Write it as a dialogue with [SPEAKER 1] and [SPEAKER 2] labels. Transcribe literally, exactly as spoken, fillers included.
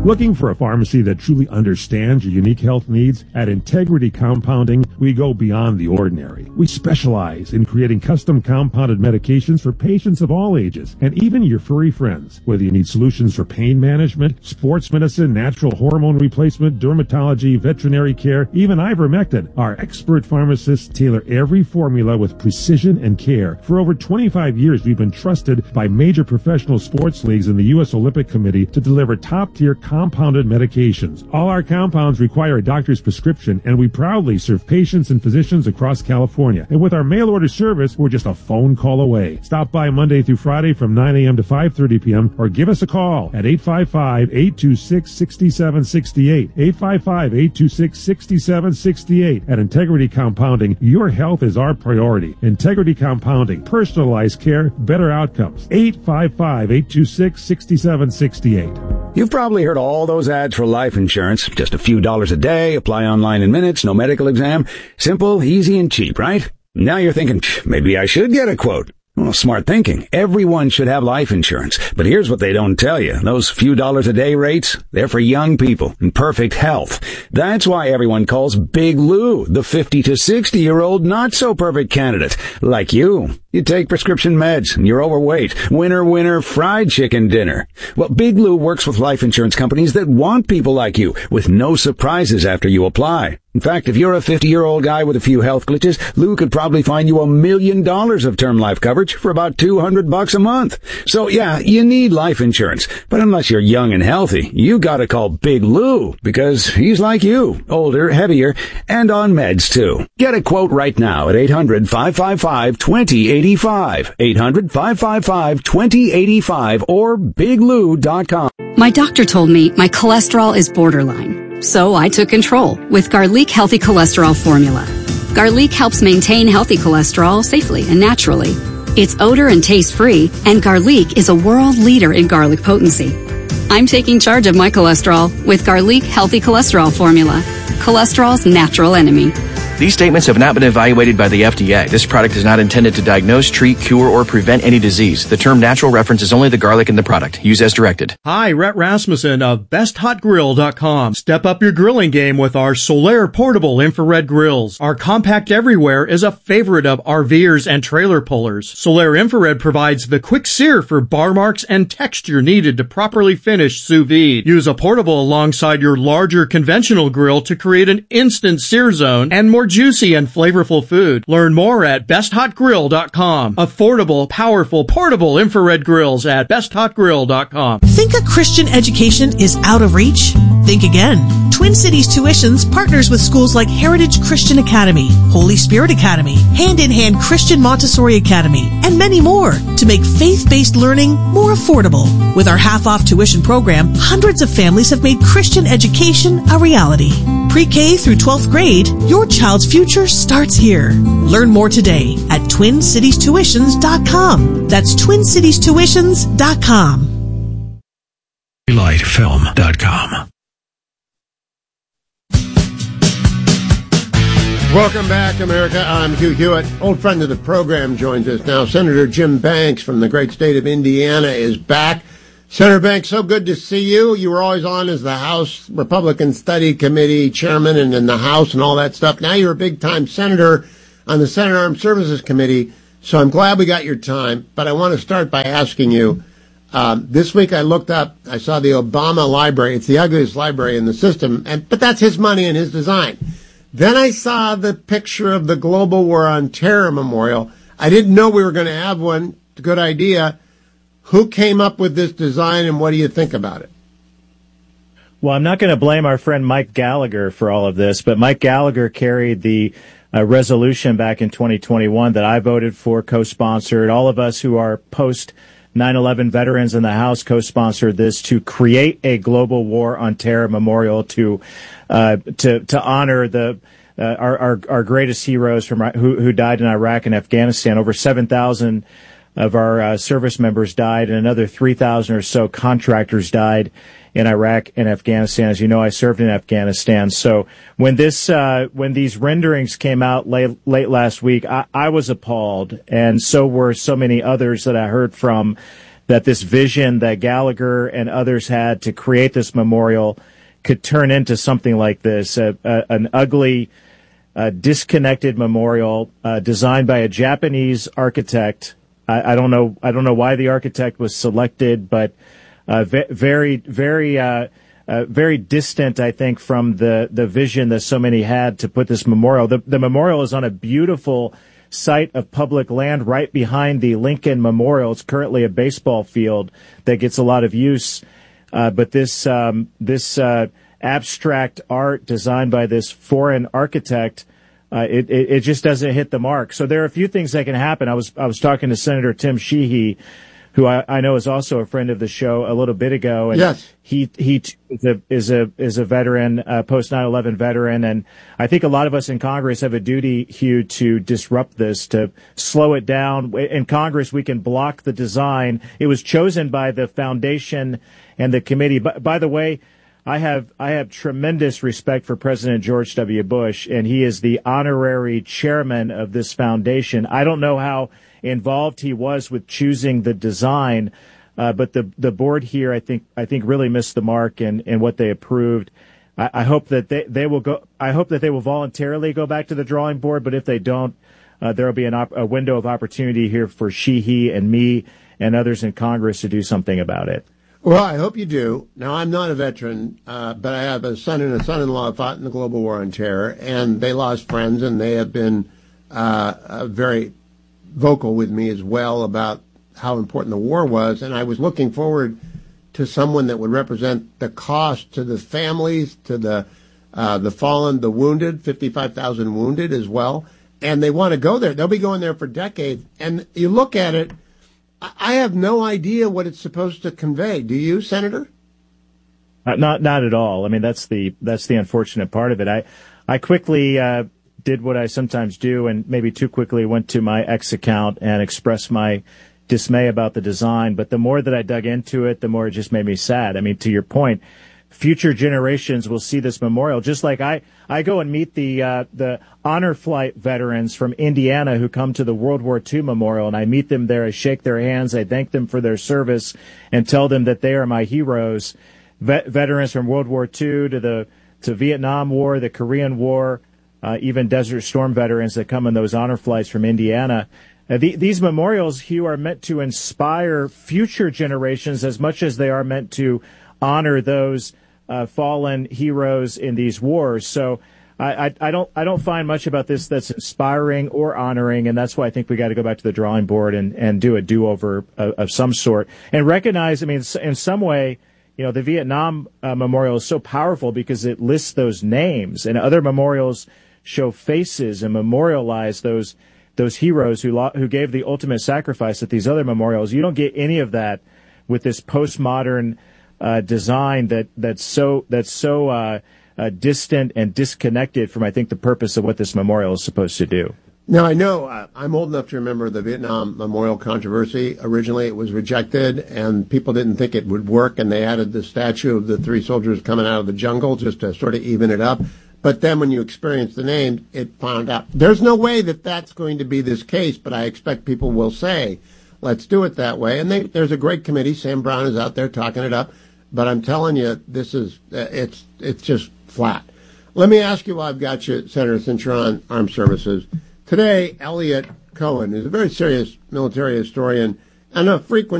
[SPEAKER 1] Looking for a pharmacy that truly understands your unique health needs? At Integrity Compounding, we go beyond the ordinary. We specialize in creating custom compounded medications for patients of all ages, and even your furry friends. Whether you need solutions for pain management, sports medicine, natural hormone replacement, dermatology, veterinary care, even ivermectin, our expert pharmacists tailor every formula with precision and care. For over twenty-five years, we've been trusted by major professional sports leagues and the U S Olympic Committee to deliver top-tier compounded medications. All our compounds require a doctor's prescription, and we proudly serve patients and physicians across California. And with our mail-order service, we're just a phone call away. Stop by Monday through Friday from nine a.m. to five thirty p.m. or give us a call at eight five five, eight two six, six seven six eight, eight five five, eight two six, six seven six eight. At Integrity Compounding, your health is our priority. Integrity Compounding, personalized care, better outcomes. eight five five, eight two six, six seven six eight.
[SPEAKER 2] You've probably heard all those ads for life insurance. Just a few dollars a day, apply online in minutes, no medical exam. Simple, easy, and cheap, right? Now you're thinking, maybe I should get a quote. Well, smart thinking. Everyone should have life insurance. But here's what they don't tell you. Those few dollars a day rates, they're for young people in perfect health. That's why everyone calls Big Lou the fifty to sixty year old not so perfect candidate. Like you. You take prescription meds and you're overweight. Winner, winner, fried chicken dinner. Well, Big Lou works with life insurance companies that want people like you with no surprises after you apply. In fact, if you're a fifty-year-old guy with a few health glitches, Lou could probably find you a million dollars of term life coverage for about two hundred bucks a month. So yeah, you need life insurance. But unless you're young and healthy, you gotta call Big Lou because he's like you, older, heavier, and on meds too. Get a quote right now at eight hundred, five five five, two zero eight five, eight hundred, five five five, two zero eight five or big lou dot com.
[SPEAKER 3] My doctor told me my cholesterol is borderline. So I took control with Garlic Healthy Cholesterol Formula. Garlic helps maintain healthy cholesterol safely and naturally. It's odor and taste free, and Garlic is a world leader in garlic potency. I'm taking charge of my cholesterol with Garlic Healthy Cholesterol Formula, cholesterol's natural enemy.
[SPEAKER 4] These statements have not been evaluated by the F D A. This product is not intended to diagnose, treat, cure, or prevent any disease. The term natural references only the garlic in the product. Use as directed.
[SPEAKER 5] Hi, Rhett Rasmussen of best hot grill dot com. Step up your grilling game with our Solaire portable infrared grills. Our compact everywhere is a favorite of RVers and trailer pullers. Solaire infrared provides the quick sear for bar marks and texture needed to properly finish sous vide. Use a portable alongside your larger conventional grill to create an instant sear zone and more juicy and flavorful food. Learn more at best hot grill dot com. Affordable, powerful, portable infrared grills at best hot grill dot com.
[SPEAKER 6] Think a Christian education is out of reach? Think again. Twin Cities Tuitions partners with schools like Heritage Christian Academy, Holy Spirit Academy, Hand in Hand Christian Montessori Academy, and many more to make faith-based learning more affordable. With our half-off tuition program, hundreds of families have made Christian education a reality. Pre-K through twelfth grade, your child's future starts here. Learn more today at twin cities tuitions dot com. That's twin cities tuitions dot com.
[SPEAKER 7] light film dot com.
[SPEAKER 8] Welcome back, America. I'm Hugh Hewitt. Old friend of the program joins us now. Senator Jim Banks from the great state of Indiana is back. Senator Banks, so good to see you. You were always on as the House Republican Study Committee chairman and in the House and all that stuff. Now you're a big-time senator on the Senate Armed Services Committee, so I'm glad we got your time. But I want to start by asking you, um, this week I looked up, I saw the Obama library. It's the ugliest library in the system, and but that's his money and his design. Then I saw the picture of the Global War on Terror Memorial. I didn't know we were going to have one. It's a good idea. Who came up with this design, and what do you think about it?
[SPEAKER 9] Well, I'm not going to blame our friend Mike Gallagher for all of this, but Mike Gallagher carried the uh, resolution back in twenty twenty-one that I voted for, co-sponsored. All of us who are post nine eleven veterans in the House co-sponsored this to create a Global War on Terror Memorial to uh, to to honor the uh, our, our our greatest heroes from who who died in Iraq and Afghanistan. Over seven thousand of our uh, service members died, and another three thousand or so contractors died in Iraq and Afghanistan. As you know, I served in Afghanistan. So when this, uh, when these renderings came out late, late last week, I, I was appalled, and so were so many others that I heard from that this vision that Gallagher and others had to create this memorial could turn into something like this, a, a, an ugly, uh, disconnected memorial uh, designed by a Japanese architect. I, I don't know. I don't know why the architect was selected, but uh, ve- very, very, uh, uh, very distant, I think, from the the vision that so many had to put this memorial. The, the memorial is on a beautiful site of public land right behind the Lincoln Memorial. It's currently a baseball field that gets a lot of use. Uh, but this um, this uh, abstract art designed by this foreign architect, uh, it, it it just doesn't hit the mark. So there are a few things that can happen. I was I was talking to Senator Tim Sheehy, who I, I know is also a friend of the show, a little bit ago, and
[SPEAKER 8] yes.
[SPEAKER 9] he he is a is a is a veteran, uh, post nine eleven veteran, and I think a lot of us in Congress have a duty, Hugh, to disrupt this, to slow it down. In Congress, we can block the design. It was chosen by the foundation and the committee. By, by the way, I have I have tremendous respect for President George W. Bush, and he is the honorary chairman of this foundation. I don't know how involved he was with choosing the design, uh, but the the board here, I think I think really missed the mark in, in what they approved. I, I hope that they, they will go. I hope that they will voluntarily go back to the drawing board. But if they don't, uh, there will be an op- a window of opportunity here for Sheehy and me and others in Congress to do something about it.
[SPEAKER 8] Well, I hope you do. Now, I'm not a veteran, uh, but I have a son and a son-in-law who fought in the global war on terror, and they lost friends, and they have been uh, uh, very vocal with me as well about how important the war was. And I was looking forward to someone that would represent the cost to the families, to the uh, the fallen, the wounded, fifty-five thousand wounded as well. And they want to go there. They'll be going there for decades. And you look at it, I have no idea what it's supposed to convey. Do you, Senator?
[SPEAKER 9] Uh, not, not at all. I mean, that's the that's the unfortunate part of it. I, I quickly uh, did what I sometimes do, and maybe too quickly went to my X account and expressed my dismay about the design. But the more that I dug into it, the more it just made me sad. I mean, to your point, future generations will see this memorial, just like I, I go and meet the uh, the honor flight veterans from Indiana who come to the World War Two memorial, and I meet them there. I shake their hands. I thank them for their service and tell them that they are my heroes. Vet- veterans from World War Two to the to Vietnam War, the Korean War, uh, even Desert Storm veterans that come in those honor flights from Indiana. Uh, the, these memorials, Hugh, are meant to inspire future generations as much as they are meant to honor those uh, fallen heroes in these wars. So I, I, I don't I don't find much about this that's inspiring or honoring, and that's why I think we got to go back to the drawing board and, and do a do-over of, of some sort and recognize. I mean, in some way, you know, the Vietnam uh, memorial is so powerful because it lists those names, and other memorials show faces and memorialize those those heroes who lo- who gave the ultimate sacrifice at these other memorials. You don't get any of that with this postmodern Uh, design that that's so that's so uh, uh, distant and disconnected from, I think, the purpose of what this memorial is supposed to do.
[SPEAKER 8] Now, I know uh, I'm old enough to remember the Vietnam Memorial controversy. Originally, it was rejected, and people didn't think it would work, and they added the statue of the three soldiers coming out of the jungle just to sort of even it up. But then when you experience the name, it found out. There's no way that that's going to be this case, but I expect people will say, let's do it that way. And they, there's a great committee. Sam Brown is out there talking it up. But I'm telling you, this is, uh, it's it's just flat. Let me ask you while I've got you, Senator, since you're on Armed Services. Today, Elliot Cohen, who's a very serious military historian and a frequent